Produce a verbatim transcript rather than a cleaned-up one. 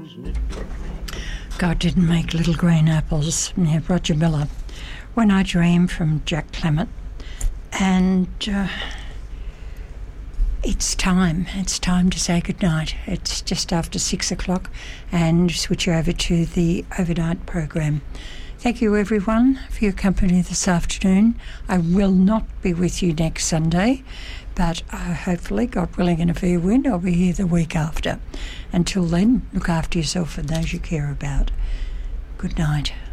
God didn't make little green apples. Yeah, Roger Miller. When I Dream from Jack Clement. And uh, it's time. It's time to say goodnight. It's just after six o'clock and switch over to the overnight program. Thank you, everyone, for your company this afternoon. I will not be with you next Sunday, but uh, hopefully, God willing and a fair wind, I'll be here the week after. Until then, look after yourself and those you care about. Good night.